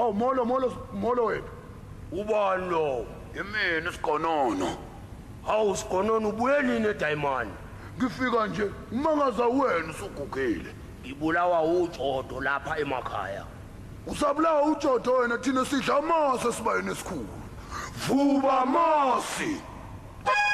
Awu molo wena. Ubani lo? Yimina isigonono. Hawu sigonono ubuye nini eDiamond? Ngifika nje umangaza wena usugugile. Ngibulawa uJodo lapha emakhaya. Usabulawa uJodo wena thina sidla amasi esibayeni esikhulu. Vuba amasi.